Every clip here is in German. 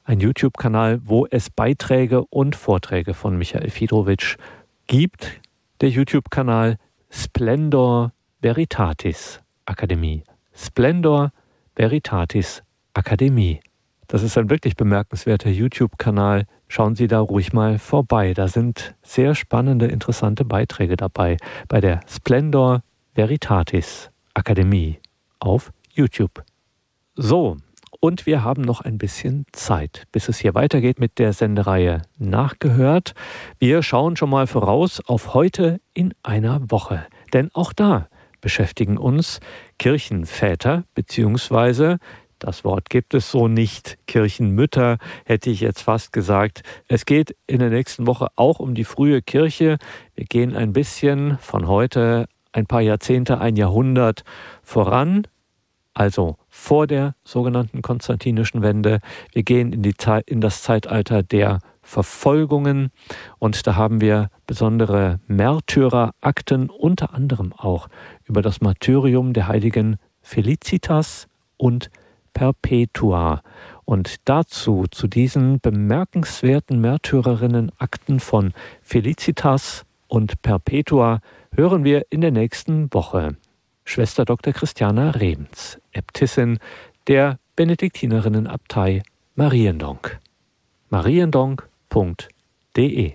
ein YouTube-Kanal, wo es Beiträge und Vorträge von Michael Fiedrowitsch gibt. Der YouTube-Kanal Splendor Veritatis Akademie. Splendor Veritatis Akademie. Das ist ein wirklich bemerkenswerter YouTube-Kanal. Schauen Sie da ruhig mal vorbei. Da sind sehr spannende, interessante Beiträge dabei bei der Splendor Veritatis Akademie auf YouTube. So, und wir haben noch ein bisschen Zeit, bis es hier weitergeht mit der Sendereihe Nachgehört. Wir schauen schon mal voraus auf heute in einer Woche. Denn auch da beschäftigen uns Kirchenväter, beziehungsweise, das Wort gibt es so nicht, Kirchenmütter, hätte ich jetzt fast gesagt. Es geht in der nächsten Woche auch um die frühe Kirche. Wir gehen ein bisschen von heute ein paar Jahrzehnte, ein Jahrhundert voran, also vor der sogenannten konstantinischen Wende. Wir gehen in das Zeitalter der Verfolgungen und da haben wir besondere Märtyrerakten, unter anderem auch über das Martyrium der heiligen Felicitas und Perpetua. Und dazu, zu diesen bemerkenswerten Märtyrerinnenakten von Felicitas und Perpetua, hören wir in der nächsten Woche Schwester Dr. Christiana Rebens, Äbtissin der Benediktinerinnenabtei Mariendonk. mariendonk.de.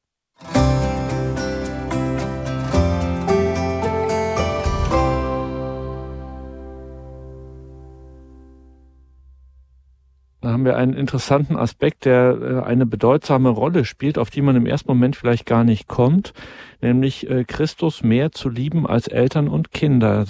Da haben wir einen interessanten Aspekt, der eine bedeutsame Rolle spielt, auf die man im ersten Moment vielleicht gar nicht kommt, nämlich Christus mehr zu lieben als Eltern und Kinder.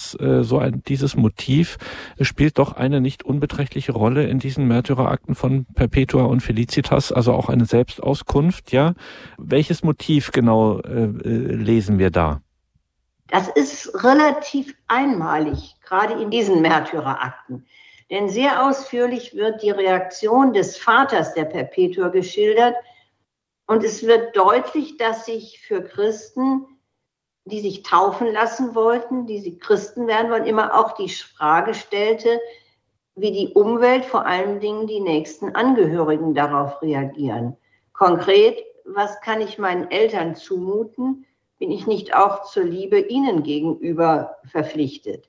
Dieses Motiv spielt doch eine nicht unbeträchtliche Rolle in diesen Märtyrerakten von Perpetua und Felicitas, also auch eine Selbstauskunft. Ja, welches Motiv genau lesen wir da? Das ist relativ einmalig, gerade in diesen Märtyrerakten. Denn sehr ausführlich wird die Reaktion des Vaters der Perpetua geschildert und es wird deutlich, dass sich für Christen, die sich taufen lassen wollten, die sie Christen werden wollen, immer auch die Frage stellte, wie die Umwelt, vor allen Dingen die nächsten Angehörigen darauf reagieren. Konkret, was kann ich meinen Eltern zumuten? Bin ich nicht auch zur Liebe ihnen gegenüber verpflichtet?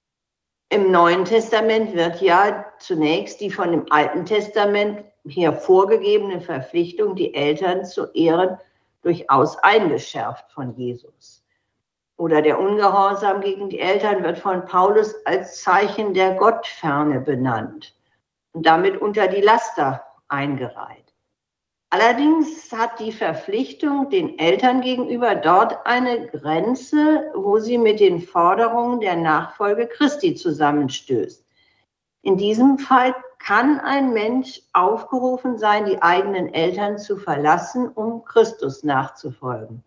Im Neuen Testament wird ja zunächst die von dem Alten Testament hervorgegebene Verpflichtung, die Eltern zu ehren, durchaus eingeschärft von Jesus. Oder der Ungehorsam gegen die Eltern wird von Paulus als Zeichen der Gottferne benannt und damit unter die Laster eingereiht. Allerdings hat die Verpflichtung den Eltern gegenüber dort eine Grenze, wo sie mit den Forderungen der Nachfolge Christi zusammenstößt. In diesem Fall kann ein Mensch aufgerufen sein, die eigenen Eltern zu verlassen, um Christus nachzufolgen.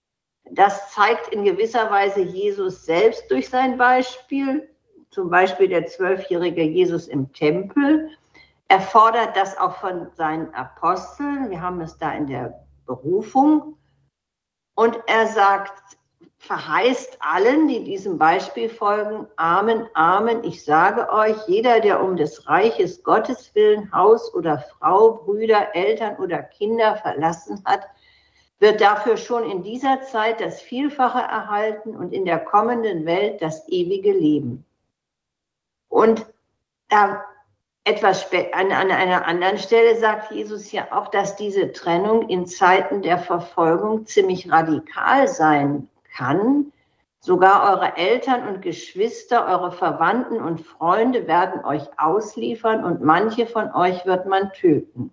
Das zeigt in gewisser Weise Jesus selbst durch sein Beispiel, zum Beispiel der 12-jährige Jesus im Tempel. Er fordert das auch von seinen Aposteln. Wir haben es da in der Berufung. Und er sagt, verheißt allen, die diesem Beispiel folgen, Amen, Amen, ich sage euch, jeder, der um des Reiches Gottes willen Haus oder Frau, Brüder, Eltern oder Kinder verlassen hat, wird dafür schon in dieser Zeit das Vielfache erhalten und in der kommenden Welt das ewige Leben. Und an einer anderen Stelle sagt Jesus ja auch, dass diese Trennung in Zeiten der Verfolgung ziemlich radikal sein kann. Sogar eure Eltern und Geschwister, eure Verwandten und Freunde werden euch ausliefern und manche von euch wird man töten.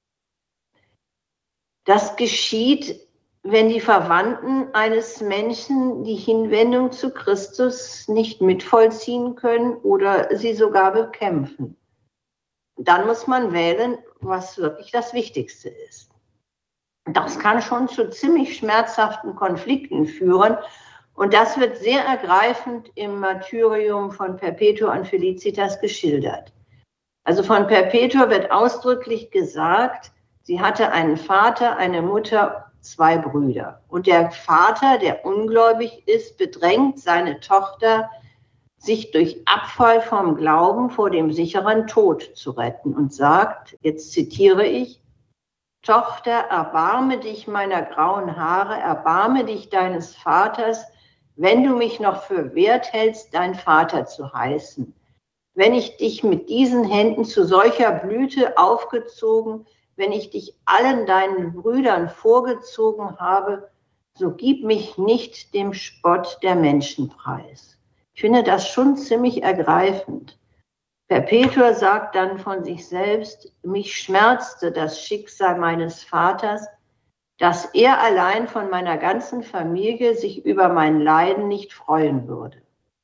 Das geschieht, wenn die Verwandten eines Menschen die Hinwendung zu Christus nicht mitvollziehen können oder sie sogar bekämpfen. Dann muss man wählen, was wirklich das Wichtigste ist. Das kann schon zu ziemlich schmerzhaften Konflikten führen. Und das wird sehr ergreifend im Martyrium von Perpetua und Felicitas geschildert. Also von Perpetua wird ausdrücklich gesagt, sie hatte einen Vater, eine Mutter, 2 Brüder. Und der Vater, der ungläubig ist, bedrängt seine Tochter sich durch Abfall vom Glauben vor dem sicheren Tod zu retten und sagt, jetzt zitiere ich, Tochter, erbarme dich meiner grauen Haare, erbarme dich deines Vaters, wenn du mich noch für wert hältst, dein Vater zu heißen. Wenn ich dich mit diesen Händen zu solcher Blüte aufgezogen, wenn ich dich allen deinen Brüdern vorgezogen habe, so gib mich nicht dem Spott der Menschen preis. Ich finde das schon ziemlich ergreifend. Perpetua sagt dann von sich selbst, mich schmerzte das Schicksal meines Vaters, dass er allein von meiner ganzen Familie sich über mein Leiden nicht freuen würde.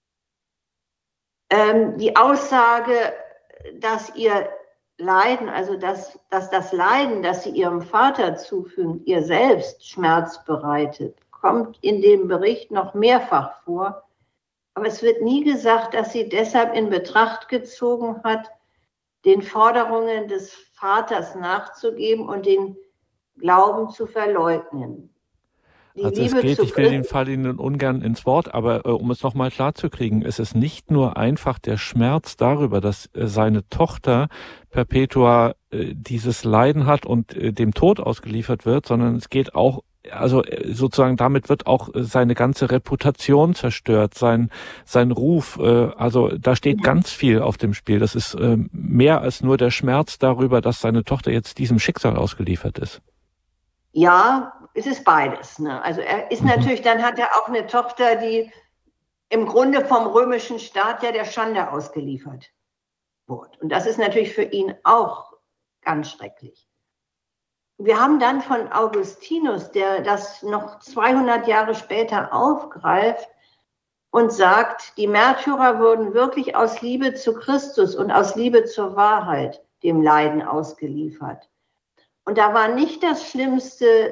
Die Aussage, dass ihr Leiden, also dass das Leiden, das sie ihrem Vater zufügen, ihr selbst Schmerz bereitet, kommt in dem Bericht noch mehrfach vor. Aber es wird nie gesagt, dass sie deshalb in Betracht gezogen hat, den Forderungen des Vaters nachzugeben und den Glauben zu verleugnen. Also es geht, ich will den Fall Ihnen ungern ins Wort, aber um es nochmal klarzukriegen, es ist nicht nur einfach der Schmerz darüber, dass seine Tochter Perpetua dieses Leiden hat und dem Tod ausgeliefert wird, sondern es geht auch, also sozusagen damit wird auch seine ganze Reputation zerstört, sein Ruf, also da steht ganz viel auf dem Spiel. Das ist mehr als nur der Schmerz darüber, dass seine Tochter jetzt diesem Schicksal ausgeliefert ist. Ja, es ist beides. Ne? Also er ist natürlich, dann hat er auch eine Tochter, die im Grunde vom römischen Staat ja der Schande ausgeliefert wurde. Und das ist natürlich für ihn auch ganz schrecklich. Wir haben dann von Augustinus, der das noch 200 Jahre später aufgreift und sagt, die Märtyrer wurden wirklich aus Liebe zu Christus und aus Liebe zur Wahrheit dem Leiden ausgeliefert. Und da war nicht das Schlimmste,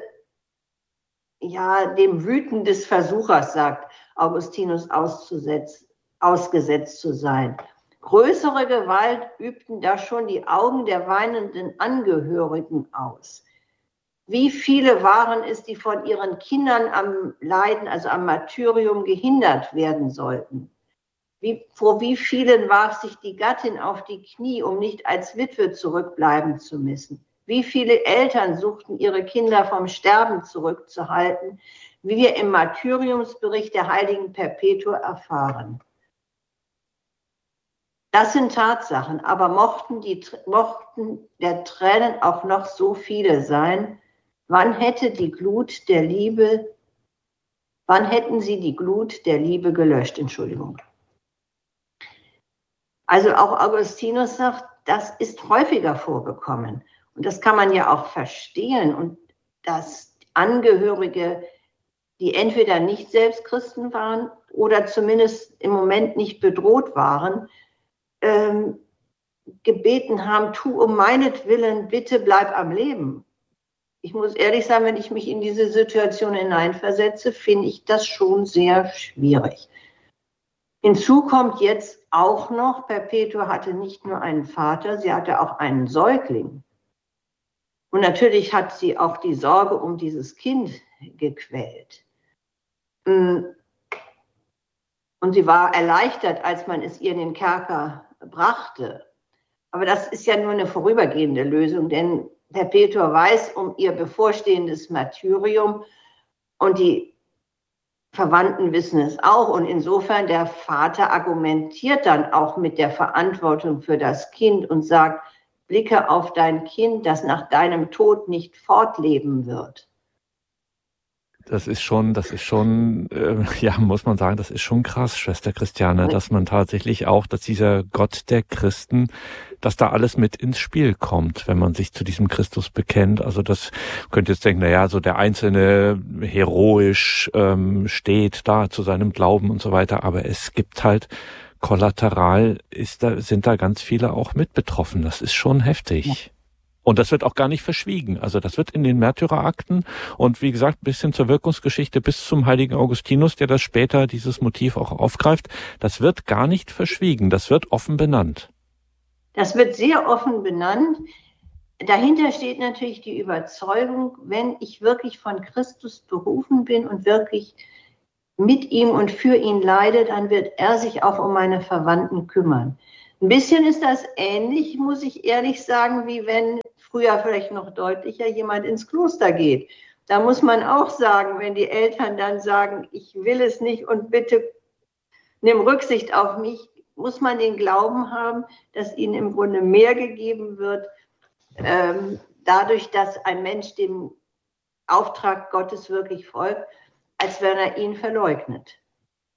ja, dem Wüten des Versuchers, sagt Augustinus, ausgesetzt zu sein. Größere Gewalt übten da schon die Augen der weinenden Angehörigen aus. Wie viele waren es, die von ihren Kindern am Leiden, also am Martyrium, gehindert werden sollten? Vor wie vielen warf sich die Gattin auf die Knie, um nicht als Witwe zurückbleiben zu müssen? Wie viele Eltern suchten ihre Kinder vom Sterben zurückzuhalten, wie wir im Martyriumsbericht der heiligen Perpetua erfahren. Das sind Tatsachen, aber mochten der Tränen auch noch so viele sein, wann hätten sie die Glut der Liebe gelöscht? Entschuldigung. Also auch Augustinus sagt, das ist häufiger vorgekommen. Und das kann man ja auch verstehen. Und dass Angehörige, die entweder nicht selbst Christen waren oder zumindest im Moment nicht bedroht waren, gebeten haben, tu um meinetwillen, bitte bleib am Leben. Ich muss ehrlich sagen, wenn ich mich in diese Situation hineinversetze, finde ich das schon sehr schwierig. Hinzu kommt jetzt auch noch, Perpetua hatte nicht nur einen Vater, sie hatte auch einen Säugling. Und natürlich hat sie auch die Sorge um dieses Kind gequält. Und sie war erleichtert, als man es ihr in den Kerker brachte. Aber das ist ja nur eine vorübergehende Lösung, denn Perpetua weiß um ihr bevorstehendes Martyrium und die Verwandten wissen es auch. Und insofern der Vater argumentiert dann auch mit der Verantwortung für das Kind und sagt, blicke auf dein Kind, das nach deinem Tod nicht fortleben wird. Das ist schon, ja, muss man sagen, das ist schon krass, Schwester Christiane, dass man tatsächlich auch, dass dieser Gott der Christen, dass da alles mit ins Spiel kommt, wenn man sich zu diesem Christus bekennt. Also das könnt ihr jetzt denken, naja, so der Einzelne heroisch steht da zu seinem Glauben und so weiter, aber es gibt halt kollateral sind da ganz viele auch mit betroffen. Das ist schon heftig. Ja. Und das wird auch gar nicht verschwiegen. Also das wird in den Märtyrerakten und wie gesagt, ein bisschen zur Wirkungsgeschichte bis zum heiligen Augustinus, der das später dieses Motiv auch aufgreift, das wird gar nicht verschwiegen. Das wird offen benannt. Das wird sehr offen benannt. Dahinter steht natürlich die Überzeugung, wenn ich wirklich von Christus berufen bin und wirklich mit ihm und für ihn leide, dann wird er sich auch um meine Verwandten kümmern. Ein bisschen ist das ähnlich, muss ich ehrlich sagen, wie wenn früher vielleicht noch deutlicher jemand ins Kloster geht. Da muss man auch sagen, wenn die Eltern dann sagen, ich will es nicht und bitte nimm Rücksicht auf mich, muss man den Glauben haben, dass ihnen im Grunde mehr gegeben wird, dadurch, dass ein Mensch dem Auftrag Gottes wirklich folgt, als wenn er ihn verleugnet.